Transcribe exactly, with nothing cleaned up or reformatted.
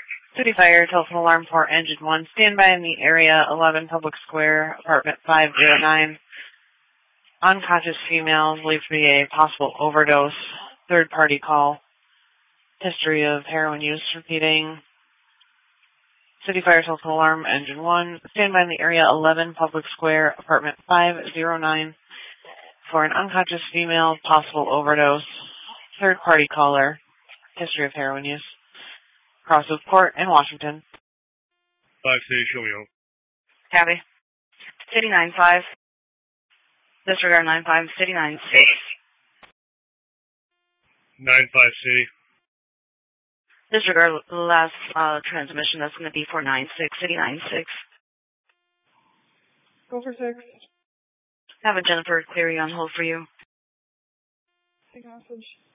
City Fire, telephone alarm for engine one. Standby in the area, eleven Public Square, apartment five oh nine. Unconscious female, believed to be a possible overdose. Third party call. History of heroin use repeating. City Fire, telephone alarm, engine one. Standby in the area, eleven Public Square, apartment five oh nine. For an unconscious female, possible overdose. Third party caller. History of heroin use. Crossroads Court in Washington. five City, show me home. Copy. City nine five. Disregard nine five, City nine six. nine five City. Disregard last uh, transmission. That's going to be for nine six, City nine six. Go for six. Have a Jennifer Cleary on hold for you. Take hostage.